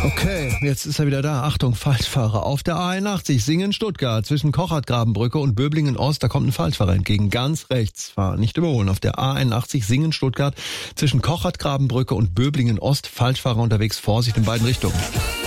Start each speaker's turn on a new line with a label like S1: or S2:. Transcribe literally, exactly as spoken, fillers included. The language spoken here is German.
S1: Okay, jetzt ist er wieder da. Achtung, Falschfahrer. Auf der A einundachtzig, Singen, Stuttgart, zwischen Kochertgrabenbrücke und Böblingen Ost, da kommt ein Falschfahrer entgegen. Ganz rechts fahren, nicht überholen. Auf der A einundachtzig, Singen, Stuttgart, zwischen Kochertgrabenbrücke und Böblingen Ost, Falschfahrer unterwegs. Vorsicht in beiden Richtungen.